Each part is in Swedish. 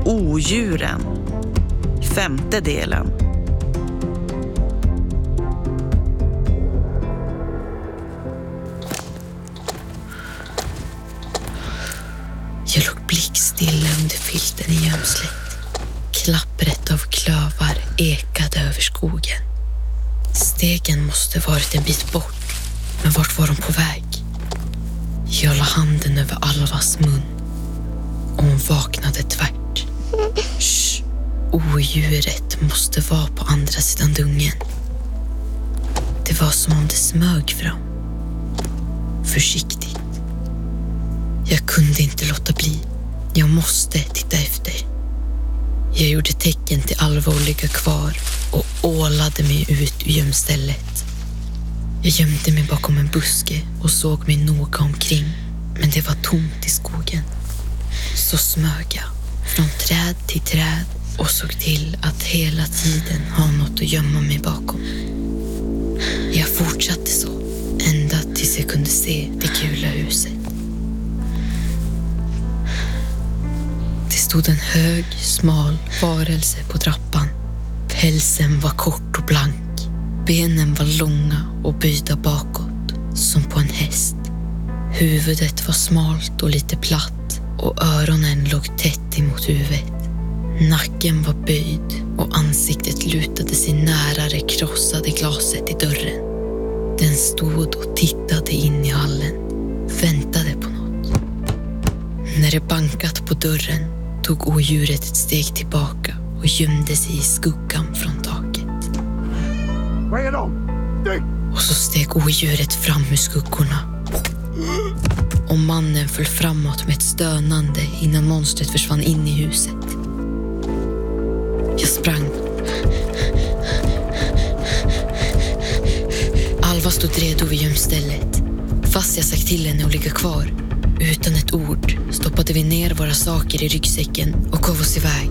Odjuren. 5:e delen. Jag låg blickstilla under filten i gömslet. Klappret av klövar ekade över skogen. Stegen måste varit en bit bort, men vart var de på väg? Jag la handen över Alvas mun och hon vaknade tvärt. Shh, odjuret måste vara på andra sidan dungen. Det var som om det smög fram. Försiktigt. Jag kunde inte låta bli. Jag måste titta efter. Jag gjorde tecken till Alva att ligga kvar och ålade mig ut ur gömstället. Jag gömde mig bakom en buske och såg mig noga omkring, men det var tomt i skogen. Så smög jag från träd till träd och såg till att hela tiden ha något att gömma mig bakom. Jag fortsatte så, ända tills jag kunde se det gula huset. Det stod en hög, smal varelse på trappan. Pälsen var kort och blank. Benen var långa och böjda bakåt, som på en häst. Huvudet var smalt och lite platt och öronen låg tätt emot huvudet. Nacken var böjd och ansiktet lutade sig nära det krossade glaset i dörren. Den stod och tittade in i hallen, väntade på något. När det bankat på dörren tog odjuret ett steg tillbaka och gömde sig i skuggan från taket. Vad är de? Och så steg odjuret fram ur skuggorna. Och mannen föll framåt med ett stönande innan monstret försvann in i huset. Jag sprang. Alva stod redo vid gömstället. Fast jag sagt till henne att ligga kvar. Utan ett ord stoppade vi ner våra saker i ryggsäcken och gav oss iväg.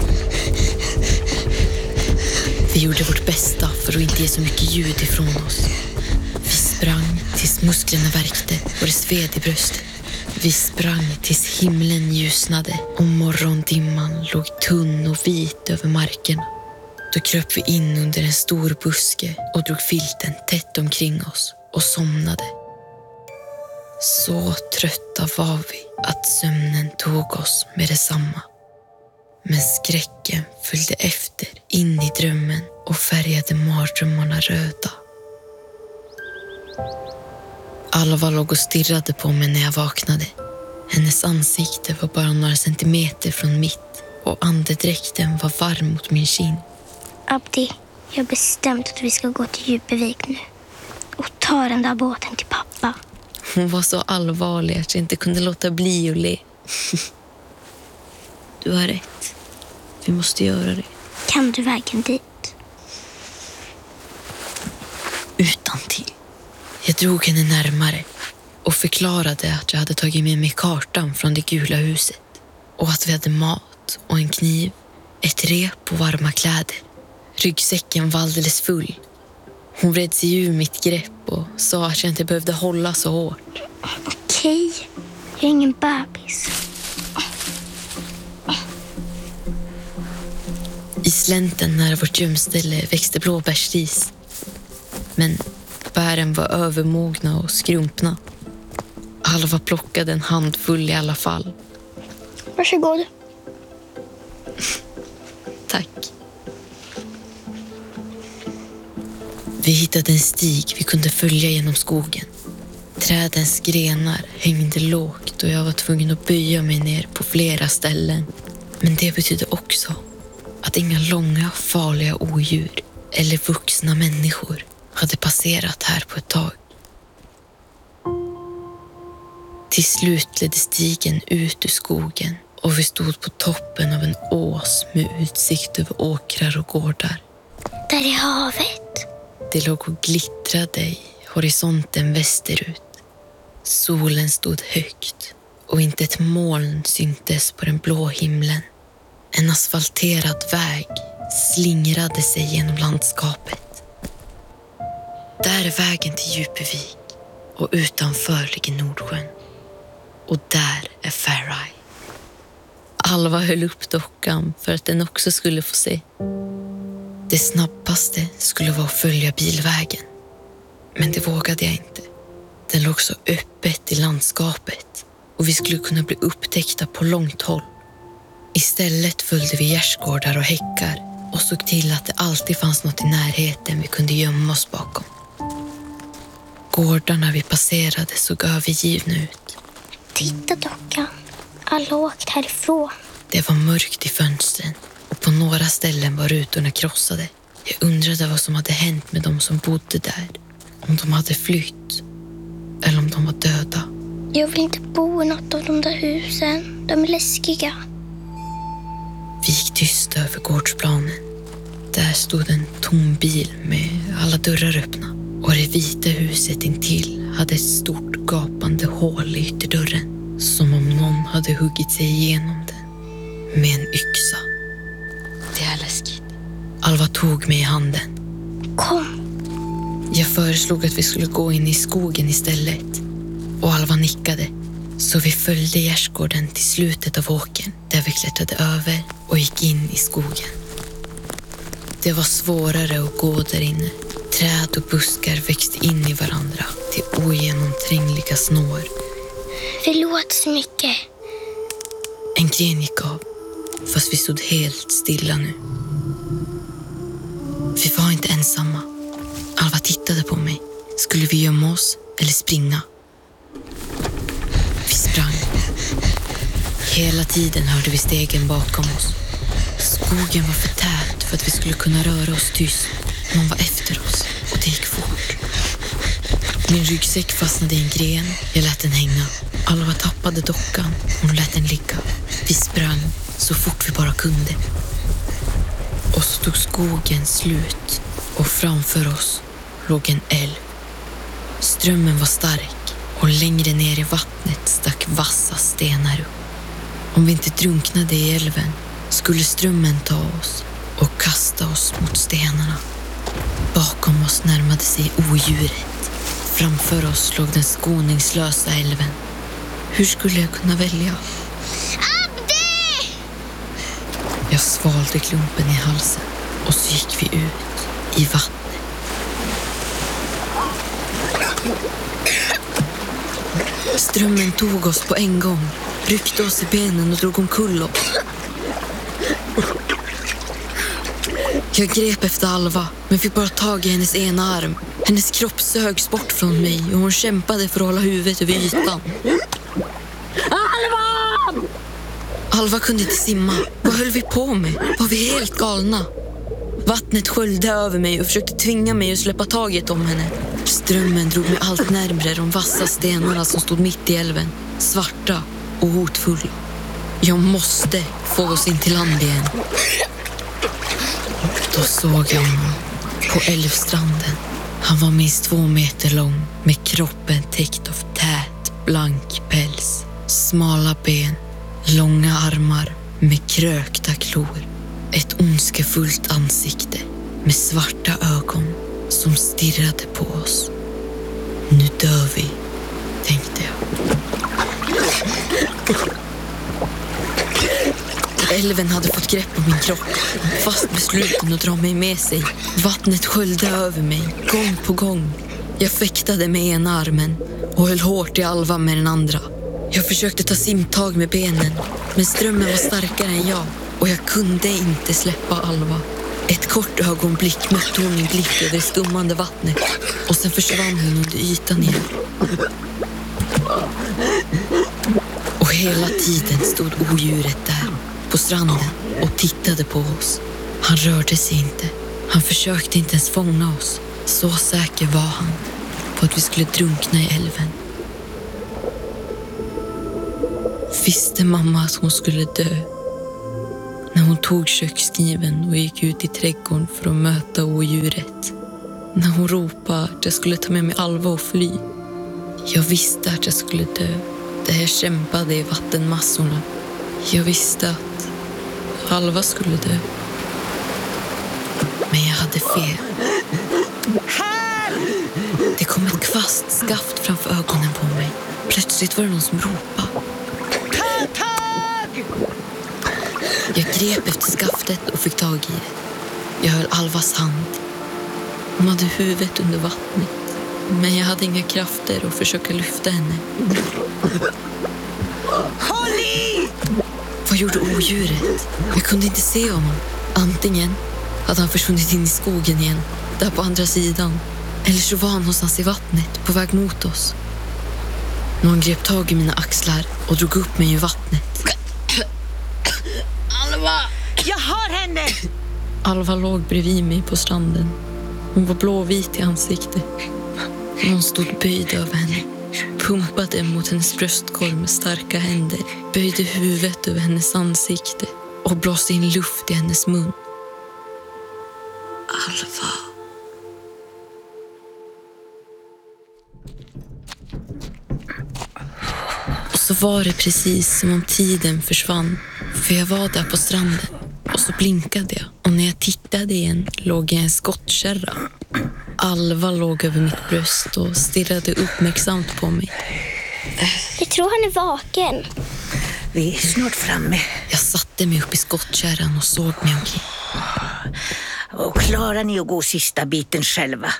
Vi gjorde vårt bästa för att inte ge så mycket ljud ifrån oss. Vi sprang tills musklerna värkte och det sved i bröstet. Vi sprang tills himlen ljusnade och morgondimman låg tunn och vit över markerna. Då kröp vi in under en stor buske och drog filten tätt omkring oss och somnade. Så trötta var vi att sömnen tog oss med detsamma. Men skräcken följde efter in i drömmen och färgade mardrömmarna röda. Alva låg och stirrade på mig när jag vaknade. Hennes ansikte var bara några centimeter från mitt och andedräkten var varm mot min kind. Abdi, jag har bestämt att vi ska gå till Djupevik nu och ta den där båten till pappa. Hon var så allvarlig att jag inte kunde låta bli att le. Du har rätt. Vi måste göra det. Kan du vägen dit? Utan till. Jag drog henne närmare och förklarade att jag hade tagit med mig kartan från det gula huset och att vi hade mat och en kniv, ett rep och varma kläder. Ryggsäcken var alldeles full. Hon vred sig ur mitt grepp och sa att jag inte behövde hålla så hårt. Okej, jag är ingen bebis. I slänten nära vårt gömställe växte blåbärsris. Men bären var övermogna och skrumpna. Alva plockade en handfull i alla fall. Varsågod. Tack. Vi hittade en stig vi kunde följa genom skogen. Trädens grenar hängde lågt och jag var tvungen att böja mig ner på flera ställen. Men det betydde också att inga långa, farliga odjur eller vuxna människor hade passerat här på ett tag. Till slut ledde stigen ut ur skogen och vi stod på toppen av en ås med utsikt över åkrar och gårdar. Där är havet. Det låg och glittrade i horisonten västerut. Solen stod högt och inte ett moln syntes på den blå himlen. En asfalterad väg slingrade sig genom landskapet. Där är vägen till Djupevik och utanför ligger Nordsjön. Och där är Fair Eye. Alva höll upp dockan för att den också skulle få se. Det snabbaste skulle vara att följa bilvägen. Men det vågade jag inte. Den låg så öppet i landskapet och vi skulle kunna bli upptäckta på långt håll. Istället följde vi gärdsgårdar och häckar och såg till att det alltid fanns något i närheten vi kunde gömma oss bakom. Gårdarna vi passerade såg övergivna ut. Titta dockan, alla har åkt härifrån. Det var mörkt i fönstren och på några ställen var rutorna krossade. Jag undrade vad som hade hänt med de som bodde där. Om de hade flytt eller om de var döda. Jag vill inte bo i något av de där husen. De är läskiga. Vi gick tysta över gårdsplanen. Där stod en tom bil med alla dörrar öppna. Och det vita huset intill hade ett stort gapande hål i ytterdörren. Som om någon hade huggit sig igenom den med en yxa. Det är läskigt. Alva tog mig i handen. Kom. Jag föreslog att vi skulle gå in i skogen istället. Och Alva nickade. Så vi följde gärdsgården till slutet av åkern. Där vi klättrade över och gick in i skogen. Det var svårare att gå där inne. Träd och buskar växte in i varandra till ogenomträngliga snår. Förlåt så mycket. En gren gick av, fast vi stod helt stilla nu. Vi var inte ensamma. Alva tittade på mig. Skulle vi gömma oss eller springa? Vi sprang. Hela tiden hörde vi stegen bakom oss. Skogen var för tät för att vi skulle kunna röra oss tyst. Någon var efter oss och det gick fort. Min ryggsäck fastnade i en gren. Jag lät den hänga. Alva tappade dockan. Hon lät den ligga. Vi sprang så fort vi bara kunde. Och så tog skogen slut. Och framför oss låg en älv. Strömmen var stark. Och längre ner i vattnet stack vassa stenar upp. Om vi inte drunknade i älven skulle strömmen ta oss och kasta oss mot stenarna. Bakom oss närmade sig odjuret. Framför oss låg den skoningslösa älven. Hur skulle jag kunna välja? Abdi! Jag svalde klumpen i halsen och så gick vi ut i vattnet. Strömmen tog oss på en gång, ryckte oss i benen och drog omkull oss. Jag grep efter Alva, men fick bara tag i hennes ena arm. Hennes kropp sögs bort från mig och hon kämpade för att hålla huvudet över ytan. Alva! Alva kunde inte simma. Vad höll vi på med? Var vi helt galna? Vattnet sköljde över mig och försökte tvinga mig att släppa taget om henne. Strömmen drog mig allt närmare de vassa stenarna som stod mitt i älven. Svarta och hotfulla. Jag måste få oss in till land igen. Då såg jag honom på älvstranden. Han var minst 2 meter lång med kroppen täckt av tät, blank päls. Smala ben, långa armar med krökta klor. Ett ondskefullt ansikte med svarta ögon som stirrade på oss. Nu dör vi, tänkte jag. Älven hade fått grepp om min kropp, fast besluten att dra mig med sig. Vattnet sköljde över mig, gång på gång. Jag fäktade med ena armen och höll hårt i Alva med den andra. Jag försökte ta simtag med benen, men strömmen var starkare än jag. Och jag kunde inte släppa Alva. Ett kort ögonblick mötte hon min blick över det skummande vattnet. Och sen försvann hon under ytan igen. Och hela tiden stod odjuret där på stranden och tittade på oss. Han rörde sig inte. Han försökte inte ens fånga oss. Så säker var han på att vi skulle drunkna i älven. Visste mamma att hon skulle dö? När hon tog kökskniven och gick ut i trädgården för att möta odjuret. När hon ropade att jag skulle ta med mig Alva och fly. Jag visste att jag skulle dö. Där jag kämpade i vattenmassorna. Jag visste att Alva skulle dö. Men jag hade fel. Det kom ett kvastskaft framför ögonen på mig. Plötsligt var det någon som ropade. Jag grep efter skaftet och fick tag i det. Jag höll Alvas hand. Hon hade huvudet under vattnet, men jag hade inga krafter att försöka lyfta henne. Håll i! Vad gjorde odjuret? Jag kunde inte se honom. Antingen hade han försvunnit in i skogen igen, där på andra sidan. Eller så var han någonstans i vattnet, på väg mot oss. Någon grep tag i mina axlar och drog upp mig ur vattnet. Alva! Jag har henne! Alva låg bredvid mig på stranden. Hon var blåvit i ansiktet. Någon stod böjd över henne, pumpade mot hennes bröstkorg med starka händer, böjde huvudet över hennes ansikte och blåste in luft i hennes mun. Alva. Och så var det precis som om tiden försvann, för jag var där på stranden och så blinkade jag, och när jag tittade igen låg jag i en skottkärra. Alva låg över mitt bröst och stirrade uppmärksamt på mig. Jag tror han är vaken. Vi är snart framme. Jag satte mig upp i skottkärran och såg mig omkring. Och klarar ni att gå sista biten själva?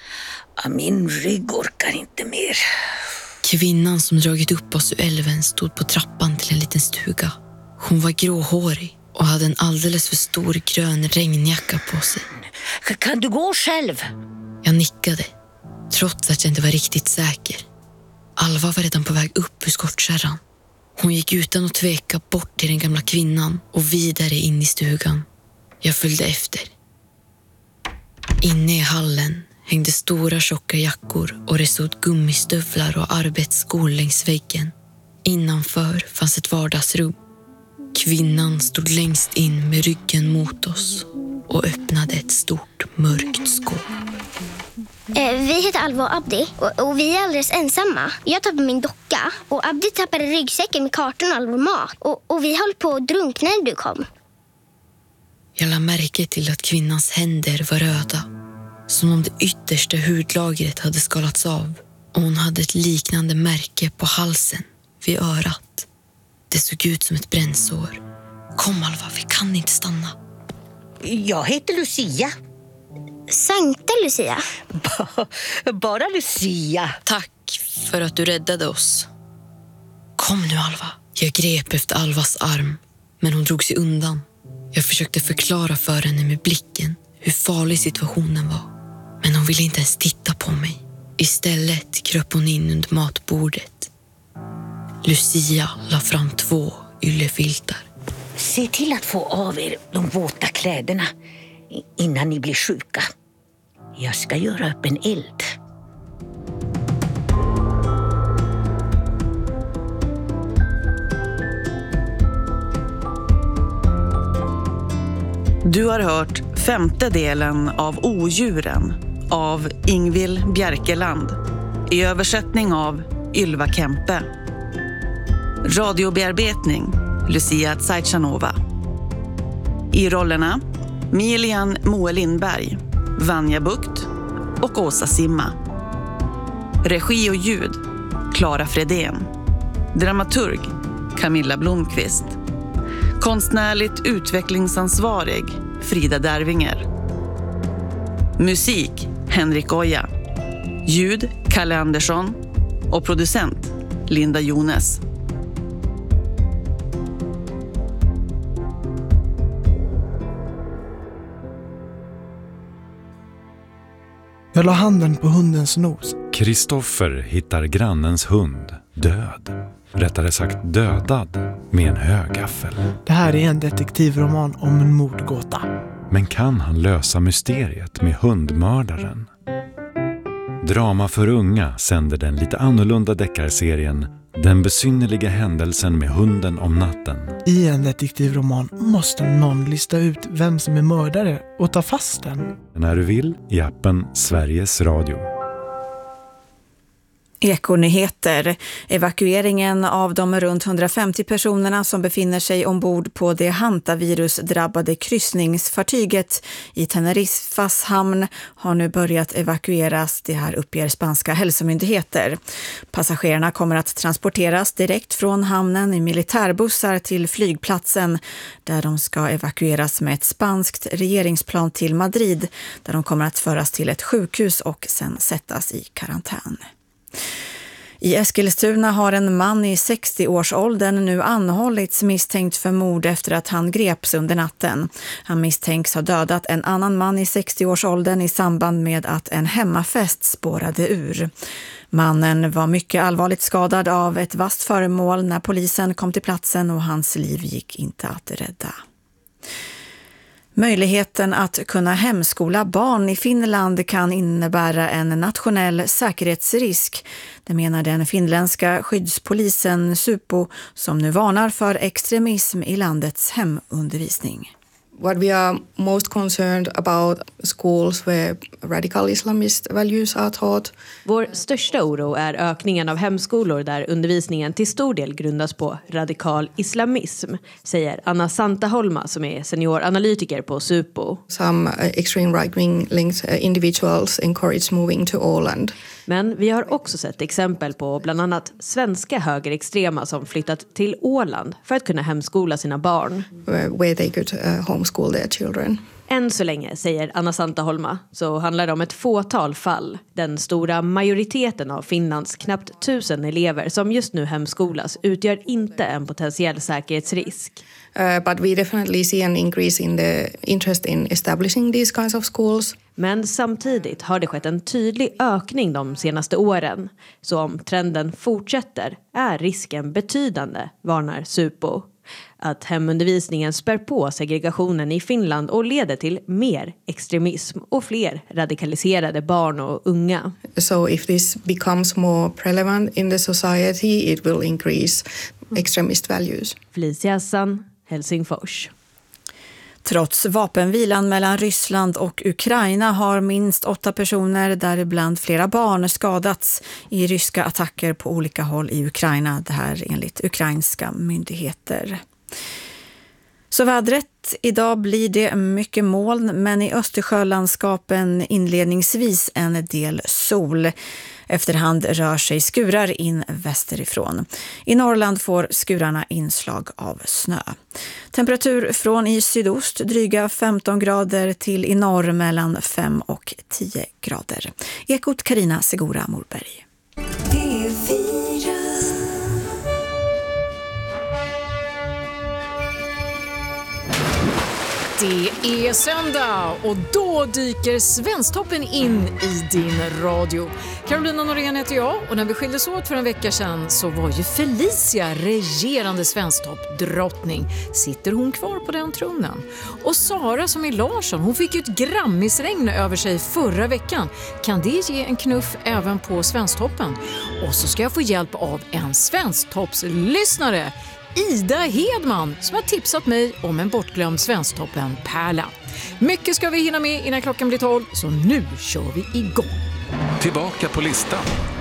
Min rygg orkar inte mer. Kvinnan som dragit upp oss ur älven stod på trappan till en liten stuga. Hon var gråhårig och hade en alldeles för stor grön regnjacka på sig. Kan du gå själv? Jag nickade, trots att jag inte var riktigt säker. Alva var redan på väg upp ur skottkärran. Hon gick utan att tveka bort till den gamla kvinnan och vidare in i stugan. Jag följde efter. Inne i hallen hängde stora tjocka jackor och det stod gummistövlar och arbetsskor längs väggen. Innanför fanns ett vardagsrum. Kvinnan stod längst in med ryggen mot oss och öppnade ett stort mörkt skåp. Vi heter Alva och Abdi och vi är alldeles ensamma. Jag tappade min docka och Abdi tappade ryggsäcken med kartan och all vår mat. Och vi höll på att drunkna när du kom. Jag lade märke till att kvinnans händer var röda, som om det yttersta hudlagret hade skalats av, och hon hade ett liknande märke på halsen, vid örat. Det såg ut som ett brännsår. Kom Alva, vi kan inte stanna. Jag heter Lucia. Sankta Lucia. Bara Lucia. Tack för att du räddade oss. Kom nu Alva. Jag grep efter Alvas arm, men hon drog sig undan. Jag försökte förklara för henne med blicken hur farlig situationen var, men hon ville inte ens titta på mig. Istället kröp hon in under matbordet. Lucia la fram 2 yllefiltar. Se till att få av er de våta kläderna innan ni blir sjuka. Jag ska göra upp en eld. Du har hört 5:e delen av Odjuren av Ingvill Bjerkeland i översättning av Ylva Kempe. Radiobearbetning Lucia Tsajchanova. I rollerna Milian Moe Lindberg, Vanja Bukt och Åsa Simma. Regi och ljud Klara Fredén. Dramaturg Camilla Blomqvist. Konstnärligt utvecklingsansvarig Frida Dervinger. Musik Henrik Oja. Ljud Kalle Andersson och producent Linda Jones. Jag la handen på hundens nos. Kristoffer hittar grannens hund död. Rättare sagt dödad med en högaffel. Det här är en detektivroman om en mordgåta. Men kan han lösa mysteriet med hundmördaren? Drama för unga sänder den lite annorlunda deckarserien Den besynnerliga händelsen med hunden om natten. I en detektivroman måste någon lista ut vem som är mördare och ta fast den. När du vill i appen Sveriges Radio. Ekonyheter. Evakueringen av de runt 150 personerna som befinner sig ombord på det hantavirusdrabbade kryssningsfartyget i Teneriffas hamn har nu börjat evakueras. Det här uppger spanska hälsomyndigheter. Passagerarna kommer att transporteras direkt från hamnen i militärbussar till flygplatsen där de ska evakueras med ett spanskt regeringsplan till Madrid där de kommer att föras till ett sjukhus och sen sättas i karantän. I Eskilstuna har en man i 60-årsåldern nu anhållits misstänkt för mord efter att han greps under natten. Han misstänks ha dödat en annan man i 60-årsåldern i samband med att en hemmafest spårade ur. Mannen var mycket allvarligt skadad av ett vasst föremål när polisen kom till platsen och hans liv gick inte att rädda. Möjligheten att kunna hemskola barn i Finland kan innebära en nationell säkerhetsrisk. Det menar den finländska skyddspolisen Supo som nu varnar för extremism i landets hemundervisning. What we are most concerned about schools where radical Islamist values are taught. Vår största oro är ökningen av hemskolor där undervisningen till stor del grundas på radikal islamism, säger Anna Santaholma som är senioranalytiker på Supo. Some extreme right-wing linked individuals encourage moving to Åland. Men vi har också sett exempel på bland annat svenska högerextrema som flyttat till Åland för att kunna hemskola sina barn. Where they could homeschool their children. Än så länge, säger Anna Santaholma, så handlar det om ett fåtal fall. Den stora majoriteten av Finlands knappt 1000 elever som just nu hemskolas utgör inte en potentiell säkerhetsrisk. But we definitely see an increase in the interest in establishing these kinds of schools. Men samtidigt har det skett en tydlig ökning de senaste åren. Så om trenden fortsätter är risken betydande, varnar Supo. Att hemundervisningen spär på segregationen i Finland och leder till mer extremism och fler radikaliserade barn och unga. So if this becomes more prevalent in the society, it will increase extremist values. Felicia Hassan, Helsingfors. Trots vapenvilan mellan Ryssland och Ukraina har minst 8 personer, däribland flera barn, skadats i ryska attacker på olika håll i Ukraina. Det här enligt ukrainska myndigheter. Så vädret. Idag blir det mycket moln men i Östersjölandskapen inledningsvis en del sol. Efterhand rör sig skurar in västerifrån. I Norrland får skurarna inslag av snö. Temperatur från i sydost dryga 15 grader till i norr mellan 5 och 10 grader. Ekot Carina Segura Morberg. Det är söndag och då dyker Svensktoppen in i din radio. Carolina Norén heter jag och när vi skildes åt för en vecka sedan så var ju Felicia regerande Svensktoppdrottning. Sitter hon kvar på den tronen? Och Sara som är Larsson, hon fick ju ett Grammisregn över sig förra veckan. Kan det ge en knuff även på Svensktoppen? Och så ska jag få hjälp av en Svensktoppslyssnare. Ida Hedman som har tipsat mig om en bortglömd Svensktoppen-pärla. Mycket ska vi hinna med innan klockan blir 12, så nu kör vi igång. Tillbaka på listan.